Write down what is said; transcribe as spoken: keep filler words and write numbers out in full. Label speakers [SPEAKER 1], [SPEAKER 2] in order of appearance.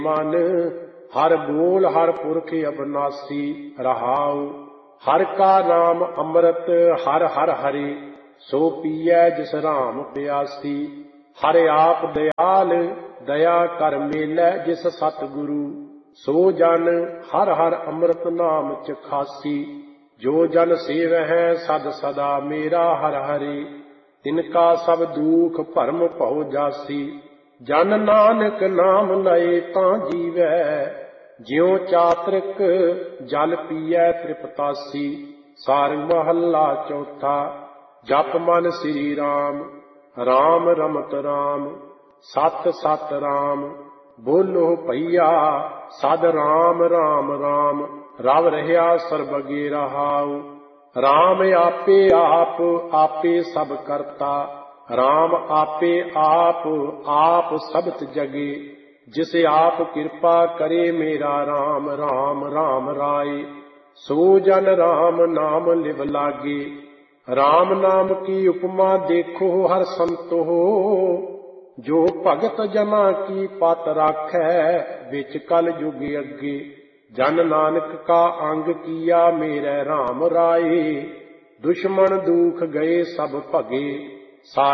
[SPEAKER 1] ਮਨ ਹਰ ਬੋਲ ਹਰ ਪੁਰਖ ਅਬਨਾਸੀ ਰਹਾਉ। ਹਰ ਕਾ ਨਾਮ ਅੰਮ੍ਰਿਤ ਹਰ ਹਰ ਹਰਿ ਸੋ ਪੀਐ ਜਿਸ ਰਾਮ ਪਿਆਸੀ। ਹਰ ਆਪ ਦਿਆਲ ਦਇਆ ਕਰ ਮੇਲੈ ਜਿਸ ਸਤਿਗੁਰੂ ਸੋ ਜਨ ਹਰ ਹਰ ਅੰਮ੍ਰਿਤ ਨਾਮ ਚਖਾਸੀ। ਜੋ ਜਨ ਸੇਵਹਿ ਸਦ ਸਦਾ ਮੇਰਾ ਹਰਿ ਹਰਿ ਤਿਨਕਾ ਸਭ ਦੁਖ ਭਰਮ ਭਉ ਜਾਸੀ। ਜਨ ਨਾਨਕ ਨਾਮ ਲਏ ਤਾਂ ਜੀਵੈ ਜਿਉ ਚਾਤ੍ਰਿਕ ਜਲ ਪੀਐ ਤ੍ਰਿਪਤਾਸੀ। ਸਾਰੰਗ ਮਹੱਲਾ ਚੌਥਾ। ਜਪ ਮਨ ਸ੍ਰੀ ਰਾਮ ਰਾਮ ਰਮਤ ਰਾਮ ਸਤ ਸਤ ਰਾਮ ਬੋਲੋ ਭਈਆ ਸਦ ਰਾਮ ਰਾਮ ਰਾਮ। ਰਵ ਰਹਿਆ ਸਰਬਗੇ ਰਹਾਉ। ਰਾਮ ਆਪੇ ਆਪ ਆਪੇ ਸਭ ਕਰਤਾ ਰਾਮ ਆਪੇ ਆਪ ਆਪ ਸਬਤ ਜਗੇ। ਜਿਸ ਆਪ ਕਿਰਪਾ ਕਰੇ ਮੇਰਾ ਰਾਮ ਰਾਮ ਰਾਮ ਰਾਏ ਸੋ ਜਨ ਰਾਮ ਨਾਮ ਲਿਵ ਲਾਗੇ। ਰਾਮ ਨਾਮ ਕੀ ਉਪਮਾ ਦੇਖੋ ਹਰ ਸੰਤੋ ਜੋ ਭਗਤ ਜਨਾ ਕੀ ਪਤ ਰਾਖੈ ਵਿੱਚ ਕਲ ਯੁਗ ਅੱਗੇ। ਜਨ ਨਾਨਕ ਕਾ ਅੰਗ ਕੀਆ ਮੇਰੇ ਰਾਮ ਰਾਏ ਦੁਸ਼ਮਨ ਦੂਖ ਗਏ ਸਭ ਭਗੇ।